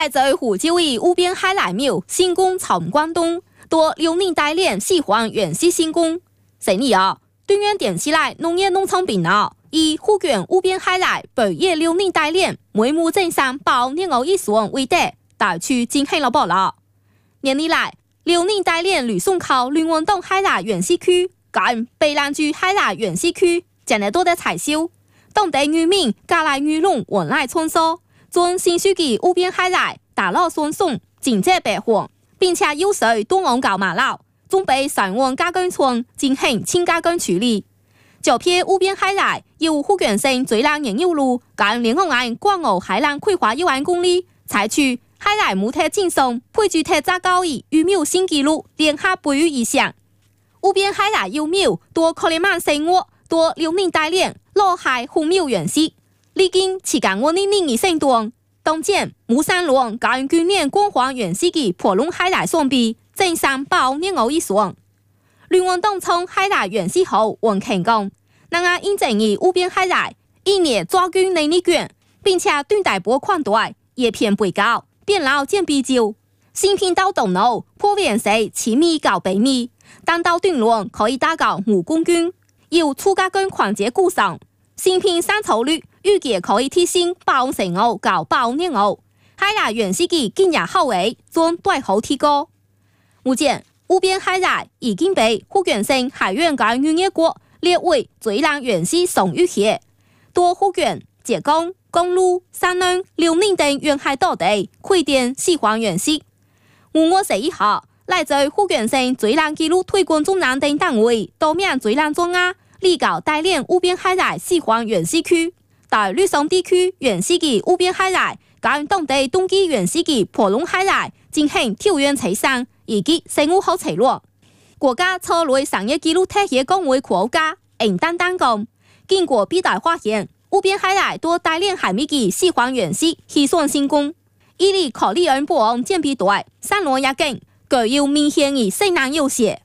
在湖州的乌边海来庙新宫朝关东，多留宁大连喜欢原西新宫。谁理啊？对面点起来农业农场饼啊！以护卷乌边海来北野留宁大连每亩正山包年藕一笋为代，带去进行了报了。年以来，留宁大连吕宋靠绿运动海来原西区，跟北兰区海来原西区，将来多的采收。当地渔民加来渔农往来穿梭。从新书记乌边海来，大路双送，景色白黄，并且有水东岸搞马路，准备上岸加工村进行轻加工处理。这片乌边海来由福建省最南沿有路跟连河岸广澳海南规划1万公里，采取海来母体进送配置体扎高以与庙新纪录联合培育意向。乌边海来有庙多可怜曼生活，多留宁大连老海红庙原始。历经7间我的另一省段，当前木山龙跟去年光华原始的破龙海来相比，正山包年藕一笋。绿运动从海来原始后往成功，那个印证以乌边海来一年抓军能力卷，并且短大波宽带也偏背高，变老见比较。新品到东路破原石7米到8米，单到短路可以达到5公斤，有粗加工环节固上。新品生产率预计可以提升80%到8年后，海来原始的经验好为将大幅提高。目前，乌边海来已经被福建省海员跟渔业局列为最南原始送渔业，多福建、浙江、公路、山东、辽宁等沿海岛地开店喜欢原始。我说一下，来自福建省最南纪录推广中南等单位多面最南专家。立搞大连乌边海来喜欢原始区，在绿松地区原始的乌边海来，跟当地冬季原始的破龙海来进行调研采生以及生物好采落。国家草类商业纪录体系工会科学家尹丹丹讲，经过比对发现，乌边海来多大连海米的喜欢原始稀算成功，伊哩考虑安保安建比对，散落也紧，具有明显的性能优势。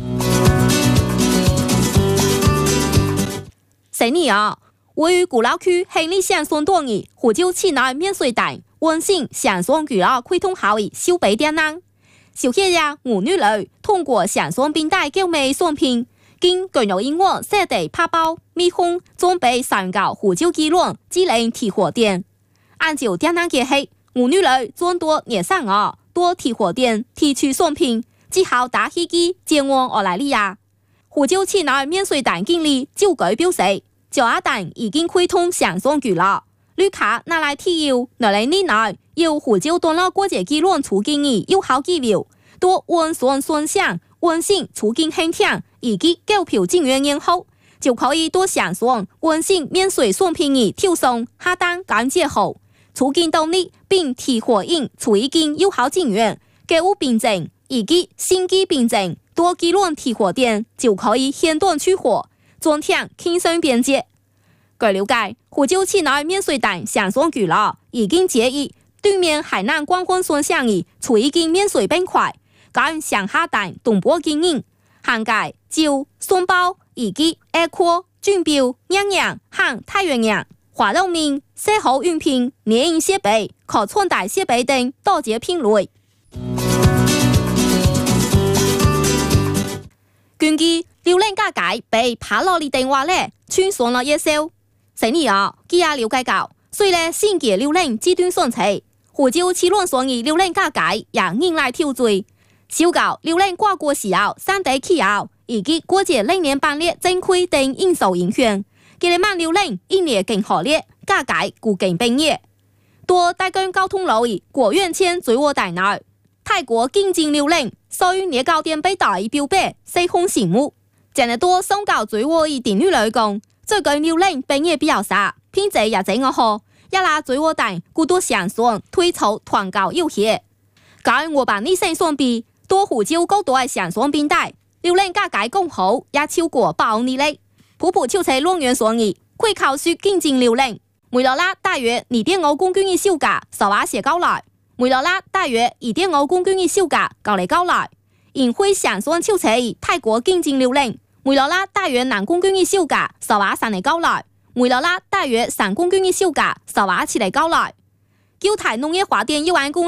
谁理啊？位于鼓楼区行李箱山段的湖州市内免税店，温馨上山娱乐开通后的小北店呢。小客人妇女类通过上山平台购买商品，经购入银行设地拍包、密封，准备上到湖州机场智能提货店。按照店单计划，妇女类将多热上多提货店提取商品，之后搭飞机前往澳大利亚。湖州市内免税店经理周举表示。这一站已经开通上山娱乐，旅客拿来体验2年内由湖州段落国际机场出境的有效记录，多温泉顺享、温馨出境行程以及购票进园然后，就可以多上山温馨免税商品的挑送下单感谢后，出境当日并提货印出境有效进园、购物凭证以及新机凭证，多机场提货店就可以现短取货。专项轻松便捷。据了解，湖州市内免税店上山娱乐已经建议对面海南广丰商场的出境免税板块，跟上下店同步经营，涵盖酒、双包以及耳壳、军表、洋洋和太原洋、化妆面、洗护用品、联营设备、可穿戴设备等多节品类。根据榴莲价格被拍落的电话咧，串上了热销。谁理啊？记者了解到，虽然新嘅榴莲极端上市，湖州市乱上的榴莲价格也引来挑战。小搞榴莲挂过时候，三地气候以及国际历年办列正规等因素影响，佢哋卖榴莲一年更好列，价格固更便宜。多大根交通路的国院签水窝大内，泰国经济榴莲。所以年糕店被大标榜西风醒目，真係多送到最窩的電女來講，最近榴蓮便宜比較少，品質也真個好，一拉最窩店古多上山推出團購優惠。跟我把呢省相比，多湖州高度嘅上山平台，榴蓮價格更好，也超過8年嚟。普普超車樂園上嘅，可以靠說經濟榴蓮，每落啦大約2.5公斤嘅售價，10瓦寫高來。每落啦大約2.5公斤的售價高嚟高來，因會上山超車泰國經濟榴蓮，每落啦大約2公斤的售價10瓦3嚟高來，每落啦大約3公斤的售價10瓦7嚟高來。 九台农业发电有限公